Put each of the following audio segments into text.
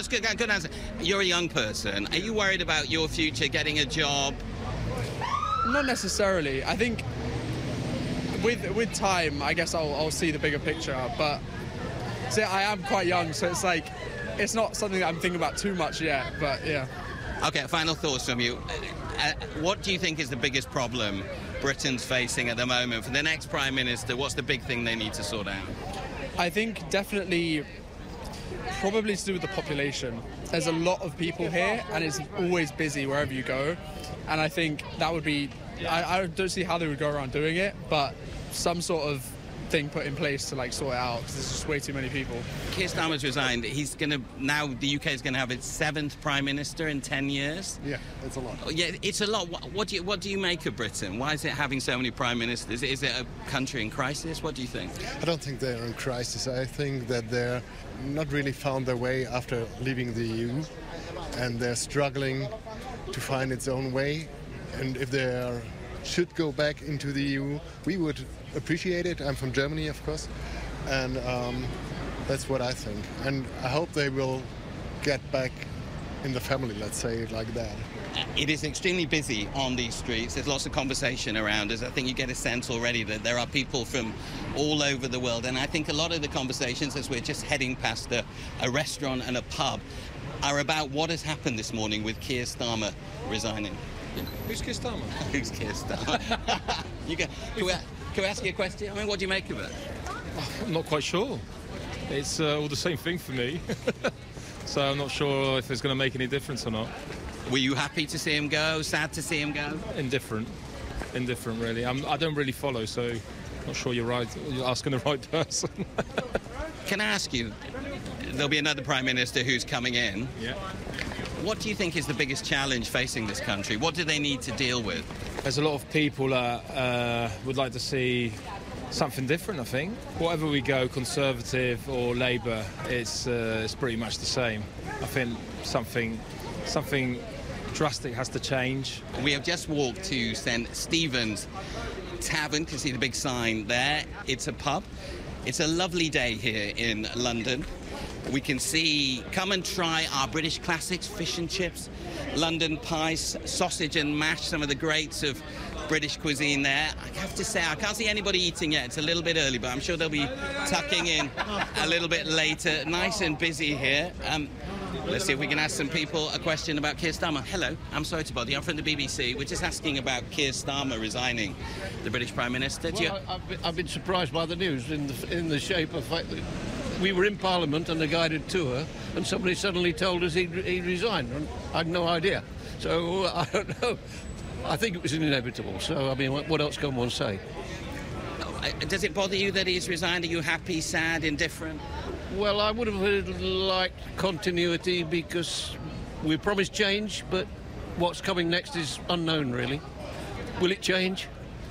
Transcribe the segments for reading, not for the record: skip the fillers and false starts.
it's good. Good answer. You're a young person. Are you worried about your future, getting a job? Not necessarily. I think with time, I guess I'll see the bigger picture. But see, I am quite young, so it's like it's not something that I'm thinking about too much yet. But yeah. Okay, final thoughts from you. What do you think is the biggest problem Britain's facing at the moment? For the next Prime Minister, what's the big thing they need to sort out? I think definitely probably to do with the population. There's a lot of people here and it's always busy wherever you go. And I think that would be, I don't see how they would go around doing it, but some sort of thing put in place to like sort it out, because there's just way too many people. Keir Starmer's resigned. He's going to, now the UK is going to have its 7th Prime Minister in 10 years. Yeah, it's a lot. Yeah, it's a lot. What do you make of Britain? Why is it having so many Prime Ministers? Is it a country in crisis? What do you think? I don't think they're in crisis. I think that they're not really found their way after leaving the EU, and they're struggling to find its own way. And if they should go back into the EU, we would appreciate it. I'm from Germany, of course, and that's what I think. And I hope they will get back in the family, let's say it like that. It is extremely busy on these streets. There's lots of conversation around us. I think you get a sense already that there are people from all over the world. And I think a lot of the conversations, as we're just heading past a restaurant and a pub, are about what has happened this morning with Keir Starmer resigning. Who's Keir Starmer? Who's Keir Starmer? Can we ask you a question? I mean, what do you make of it? I'm not quite sure. It's all the same thing for me. So I'm not sure if it's going to make any difference or not. Were you happy to see him go? Sad to see him go? Indifferent, really. I don't really follow, so not sure you're right. You're asking the right person. Can I ask you, there'll be another Prime Minister who's coming in. Yeah. What do you think is the biggest challenge facing this country? What do they need to deal with? There's a lot of people that would like to see something different, I think. Whatever we go, Conservative or Labour, it's pretty much the same. I think something drastic has to change. We have just walked to St Stephen's Tavern. You can see the big sign there. It's a pub. It's a lovely day here in London. We can see, come and try our British classics, fish and chips, London pies, sausage and mash, some of the greats of British cuisine there. I have to say, I can't see anybody eating yet. It's a little bit early, but I'm sure they'll be tucking in a little bit later. Nice and busy here. Let's see if we can ask some people a question about Keir Starmer. Hello, I'm sorry to bother you. I'm from the BBC. We're just asking about Keir Starmer resigning the British Prime Minister. Well, I've been surprised by the news in the shape of we were in Parliament on a guided tour, and somebody suddenly told us he resigned. And I had no idea. So I don't know. I think it was inevitable. So I mean, what else can one say? Does it bother you that he's resigned? Are you happy, sad, indifferent? Well, I would have liked continuity because we promised change, but what's coming next is unknown, really. Will it change?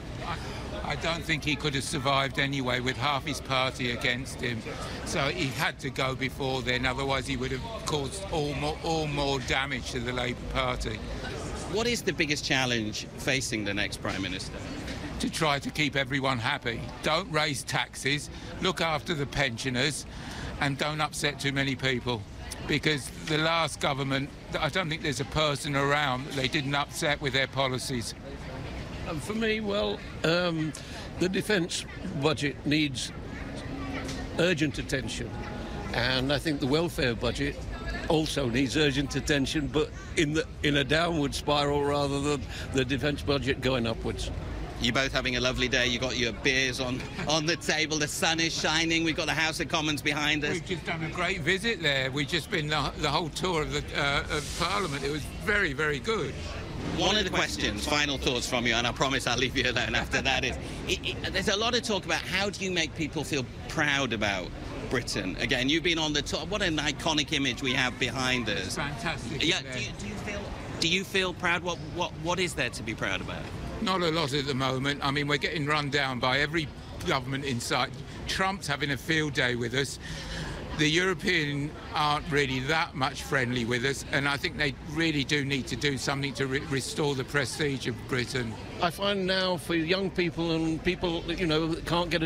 I don't think he could have survived anyway with half his party against him. So he had to go before then, otherwise he would have caused all more damage to the Labour Party. What is the biggest challenge facing the next Prime Minister? To try to keep everyone happy. Don't raise taxes, look after the pensioners, and don't upset too many people. Because the last government, I don't think there's a person around that they didn't upset with their policies. For me, well, the defence budget needs urgent attention, and I think the welfare budget also needs urgent attention, but in a downward spiral rather than the defence budget going upwards. You're both having a lovely day. You've got your beers on the table. The sun is shining. We've got the House of Commons behind us. We've just done a great visit there. We've just been the whole tour of Parliament. It was very, very good. One of the questions, final thoughts from you, and I promise I'll leave you alone after that, is there's a lot of talk about how do you make people feel proud about Britain. Again, you've been on the top. What an iconic image we have behind us. It's fantastic. Yeah. Do you feel proud? What is there to be proud about? Not a lot at the moment. I mean, we're getting run down by every government in sight. Trump's having a field day with us. The Europeans aren't really that much friendly with us, and I think they really do need to do something to restore the prestige of Britain. I find now for young people and people, that can't get